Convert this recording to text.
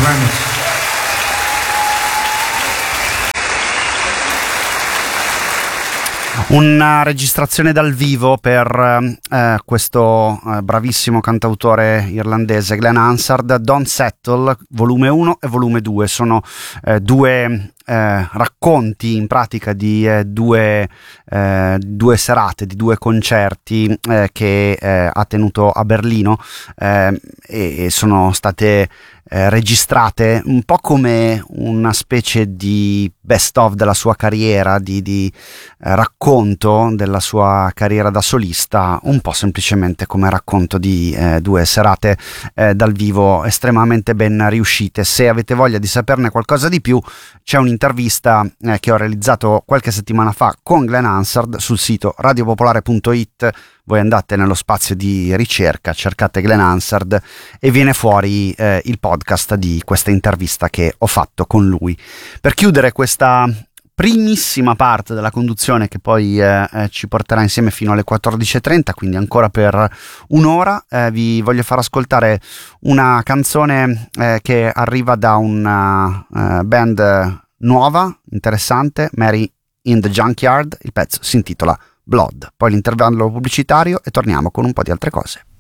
very much. Una registrazione dal vivo per questo bravissimo cantautore irlandese Glenn Hansard. Don't Settle, volume 1 e volume 2 sono due racconti in pratica di due serate, di due concerti che ha tenuto a Berlino, e sono state registrate un po' come una specie di best of della sua carriera, di racconto della sua carriera da solista, un po' semplicemente come racconto di due serate dal vivo estremamente ben riuscite. Se avete voglia di saperne qualcosa di più, c'è un'intervista che ho realizzato qualche settimana fa con Glenn Hansard sul sito radiopopolare.it. Voi andate nello spazio di ricerca, cercate Glenn Hansard e viene fuori il podcast di questa intervista che ho fatto con lui. Per chiudere questa primissima parte della conduzione, che poi ci porterà insieme fino alle 14.30, quindi ancora per un'ora, vi voglio far ascoltare una canzone che arriva da una band nuova, interessante, Mary in the Junkyard. Il pezzo si intitola Blood. Poi l'intervallo pubblicitario e torniamo con un po' di altre cose.